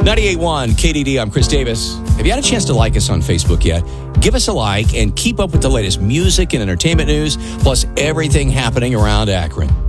98.1 KDD, I'm Chris Davis. Have you had a chance to like us on Facebook yet? Give us a like and keep up with the latest music and entertainment news, plus everything happening around Akron.